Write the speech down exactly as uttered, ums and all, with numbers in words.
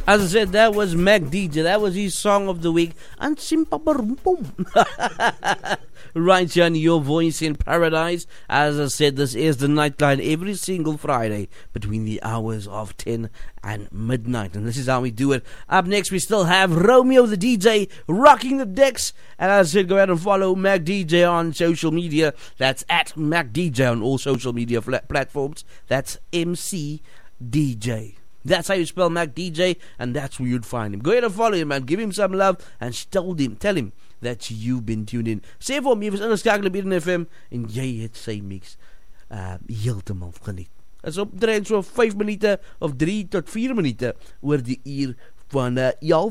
As I said, that was Mac D J. That was his song of the week. And Simpabarumpum. Right here on Your Voice in Paradise. As I said, this is the Nightline every single Friday between the hours of ten and midnight. And this is how we do it. Up next, we still have Romeo the D J rocking the decks. And as I said, go ahead and follow Mac D J on social media. That's at Mac D J on all social media flat platforms. That's M C D J. That's how you spell Mac D J, and that's where you'd find him. Go ahead and follow him, man. Give him some love, and tell him, tell him that you've been tuned in. Sê vir hom, jy was ingeskakel op Eden F M, en jy het sy mix uh, heeltemal geniet. Dit is opdreend so vyf minute, of drie tot vier minute, oor die uur van uh,